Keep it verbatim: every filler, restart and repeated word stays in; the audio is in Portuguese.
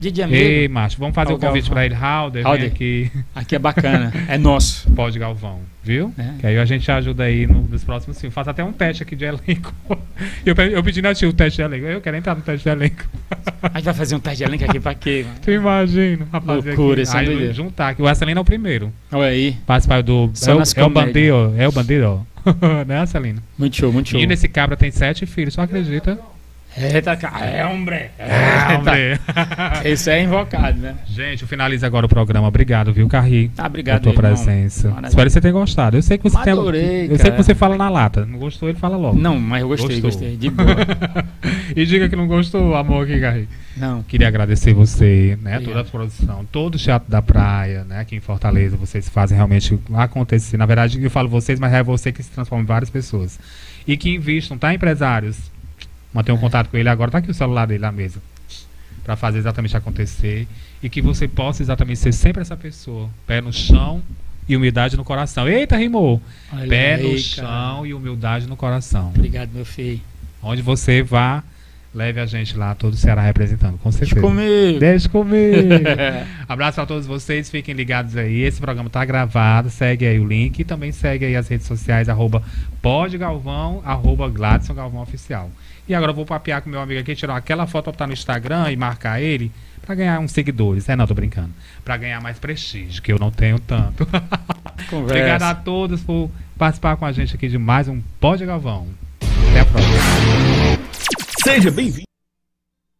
Didi amigo. Ei, macho, vamos fazer o Ó, convite Galvão. pra ele. Halder, Halder. vem aqui. Aqui é bacana, é nosso. Pode Galvão, viu? É. Que aí a gente ajuda aí no- nos próximos filmes. Faça até um teste aqui de elenco. Eu, pe- eu pedi na tia o teste de elenco. Eu quero entrar no teste de elenco. A gente vai fazer um teste de elenco aqui pra quê, mano? Tu imagina, rapaz. Loucura, isso é Aí doideira. juntar aqui. O Arcelino é o primeiro. Olha aí, Participar do. Só É o, nas é o comédias. bandido, é o bandido. Né, Arcelino? muito show, muito show. E nesse cabra tem sete filhos, só acredita? Eita, cara, é hombre. É, homem. Esse é invocado, né? Gente, eu finalizo agora o programa. Obrigado, viu, Carri? Ah, obrigado, Por tua irmão. presença. Maravilha. Espero que você tenha gostado. Eu sei que você tem. Adorei, Eu sei cara. que você fala na lata. Não gostou, ele fala logo. Não, mas eu gostei, Gostou. gostei. De boa. E diga que não gostou, amor, aqui, Carri. Não. Queria agradecer você, né? Obrigado. Toda a produção, todo o Teatro da Praia, né? Aqui em Fortaleza, vocês fazem realmente acontecer. Na verdade, eu falo vocês, mas é você que se transforma em várias pessoas. E que investam, tá, empresários? Mantenham um contato com ele agora, tá aqui o celular dele na mesa. Pra fazer exatamente acontecer. E que você possa exatamente ser sempre essa pessoa. Pé no chão e humildade no coração. Eita, rimou! Olha Pé aí, no cara. chão e humildade no coração. Obrigado, meu filho. Onde você vá, leve a gente lá, todo o Ceará representando, com Deixa certeza. comigo. Deixa comigo. Abraço a todos vocês, fiquem ligados aí. Esse programa tá gravado, segue aí o link e também segue aí as redes sociais, arroba podgalvão, arroba Gladson Galvão Oficial. E agora eu vou papear com meu amigo aqui, tirar aquela foto pra botar no Instagram e marcar ele pra ganhar uns seguidores. É, não, tô brincando. Pra ganhar mais prestígio, que eu não tenho tanto. Conversa. Obrigado a todos por participar com a gente aqui de mais um Pod Galvão. Até a próxima. Seja bem-vindo.